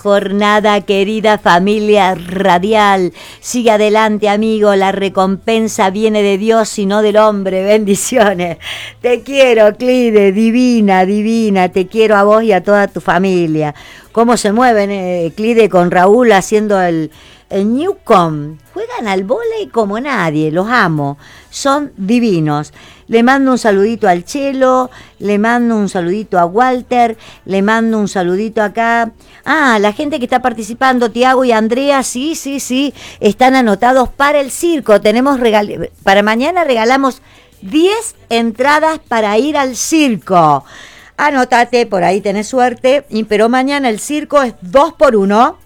jornada, querida familia radial. Sigue adelante, amigo, la recompensa viene de Dios y no del hombre. Bendiciones. Te quiero, Clide, divina, divina. Te quiero a vos y a toda tu familia. ¿Cómo se mueven, Clide, con Raúl haciendo el Newcom? Juegan al vóley como nadie, los amo, son divinos. Le mando un saludito al Chelo, le mando un saludito a Walter, le mando un saludito acá. La gente que está participando, Tiago y Andrea, sí, están anotados para el circo. Tenemos para mañana regalamos 10 entradas para ir al circo. Anótate, por ahí tenés suerte, pero mañana el circo es 2 por 1.